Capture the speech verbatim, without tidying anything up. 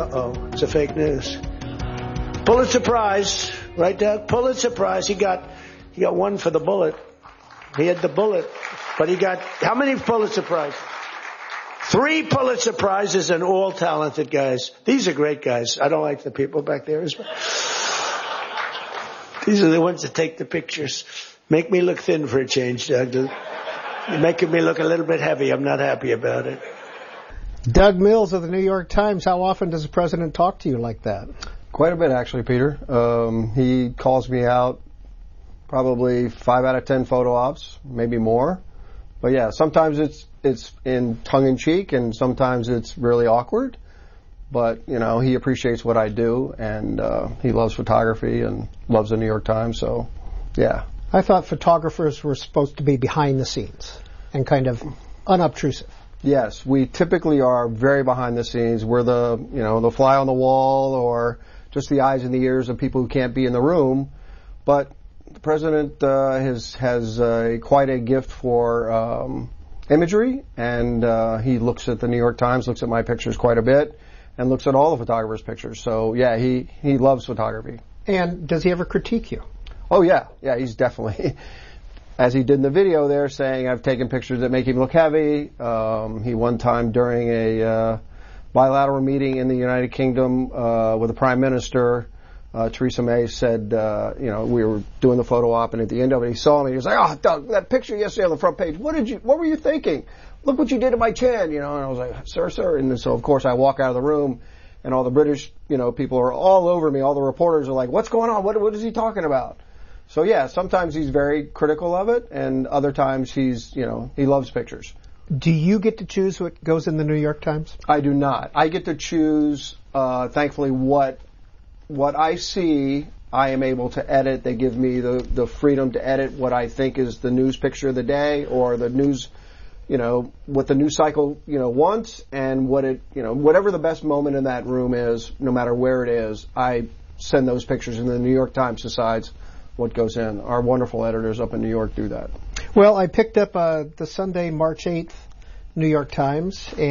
Uh-oh, it's a fake news. Pulitzer Prize, right, Doug? Pulitzer Prize. He got, he got one for the bullet. He had the bullet, but he got, how many Pulitzer Prizes? Three Pulitzer Prizes and all talented guys. These are great guys. I don't like the people back there as well. These are the ones that take the pictures. Make me look thin for a change, Doug. You're making me look a little bit heavy. I'm not happy about it. Doug Mills of the New York Times. How often does the president talk to you like that? Quite a bit, actually, Peter. Um, he calls me out probably five out of ten photo ops, maybe more. But yeah, sometimes it's it's in tongue-in-cheek, and sometimes it's really awkward. But, you know, he appreciates what I do, and uh, he loves photography and loves the New York Times, so yeah. I thought photographers were supposed to be behind the scenes and kind of unobtrusive. Yes, we typically are very behind the scenes. We're the, you know, the fly on the wall or just the eyes and the ears of people who can't be in the room. But the president uh, has has uh, quite a gift for um, imagery, and uh, he looks at the New York Times, looks at my pictures quite a bit, and looks at all the photographers' pictures. So, yeah, he, he loves photography. And does he ever critique you? Oh, yeah. Yeah, he's definitely... As he did in the video there, saying, I've taken pictures that make him look heavy. Um, he one time during a uh, bilateral meeting in the United Kingdom uh, with the Prime Minister, uh, Theresa May, said, uh, you know, we were doing the photo op, and at the end of it, he saw me. He was like, oh, Doug, that picture yesterday on the front page, what did you, what were you thinking? Look what you did to my chin, you know. And I was like, sir, sir. And so, of course, I walk out of the room, and all the British, you know, people are all over me. All the reporters are like, what's going on? What, what is he talking about? So, yeah, sometimes he's very critical of it, and other times he's, you know, he loves pictures. Do you get to choose what goes in the New York Times? I do not. I get to choose, uh, thankfully, what what I see, I am able to edit. They give me the, the freedom to edit what I think is the news picture of the day or the news, you know, what the news cycle, you know, wants and what it, you know, whatever the best moment in that room is, no matter where it is, I send those pictures, and the New York Times decides what goes in. Our wonderful editors up in New York do that. Well, I picked up uh, the Sunday, March eighth New York Times,